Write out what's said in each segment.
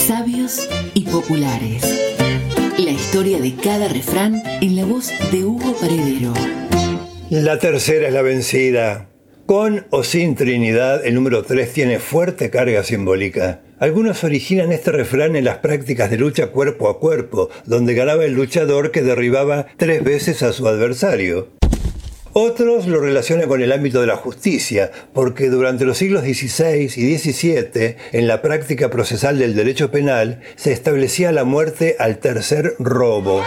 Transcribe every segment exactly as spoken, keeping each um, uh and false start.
Sabios y populares. La historia de cada refrán en la voz de Hugo Paredero. La tercera es la vencida. Con o sin Trinidad, el número tres tiene fuerte carga simbólica. Algunos originan este refrán en las prácticas de lucha cuerpo a cuerpo, donde ganaba el luchador que derribaba tres veces a su adversario. Otros lo relacionan con el ámbito de la justicia, porque durante los siglos dieciséis y diecisiete, en la práctica procesal del derecho penal, se establecía la muerte al tercer robo.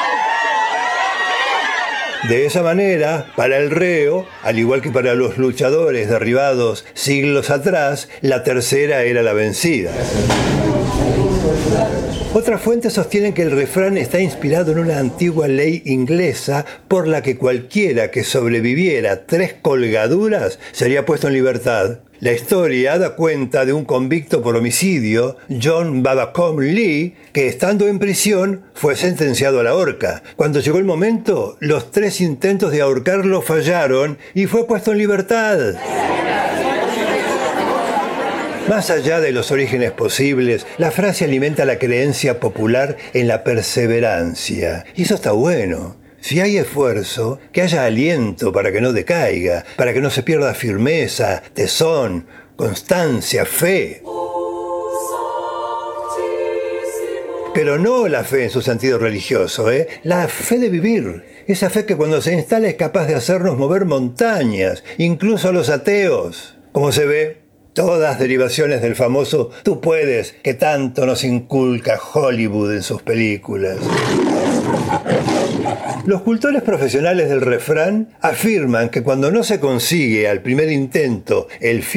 De esa manera, para el reo, al igual que para los luchadores derribados siglos atrás, la tercera era la vencida. Otras fuentes sostienen que el refrán está inspirado en una antigua ley inglesa por la que cualquiera que sobreviviera tres colgaduras sería puesto en libertad. La historia da cuenta de un convicto por homicidio, John Babacom Lee, que estando en prisión fue sentenciado a la horca. Cuando llegó el momento, los tres intentos de ahorcarlo fallaron y fue puesto en libertad. Más allá de los orígenes posibles, la frase alimenta la creencia popular en la perseverancia. Y eso está bueno. Si hay esfuerzo, que haya aliento para que no decaiga, para que no se pierda firmeza, tesón, constancia, fe. Pero no la fe en su sentido religioso, ¿eh? La fe de vivir. Esa fe que cuando se instala es capaz de hacernos mover montañas, incluso a los ateos. Como se ve, todas derivaciones del famoso "tú puedes" que tanto nos inculca Hollywood en sus películas. Los cultores profesionales del refrán afirman que cuando no se consigue al primer intento el fin